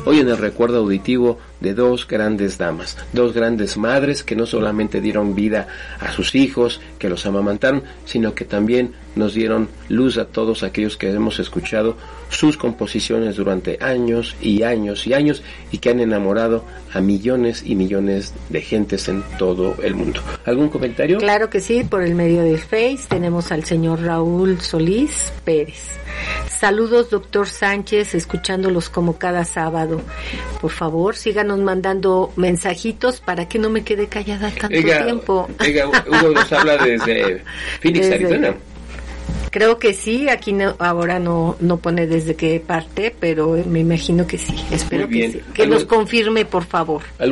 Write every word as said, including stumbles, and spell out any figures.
hoy en el recuerdo auditivo de dos grandes damas, dos grandes madres que no solamente dieron vida a sus hijos, que los amamantaron, sino que también nos dieron luz a todos aquellos que hemos escuchado sus composiciones durante años y años y años y que han enamorado a millones y millones de gentes en todo el mundo. ¿Algún comentario? Claro que sí, por el medio del Face tenemos al señor Raúl Solís Pérez. Saludos, doctor Sánchez, escuchándolos como cada sábado. Por favor, síganos mandando mensajitos para que no me quede callada tanto Ega, tiempo. Ega, Hugo nos habla desde Phoenix, desde, Arizona. Creo que sí, aquí no, ahora no no pone desde qué parte, pero me imagino que sí. Espero que sí. Que nos confirme, por favor.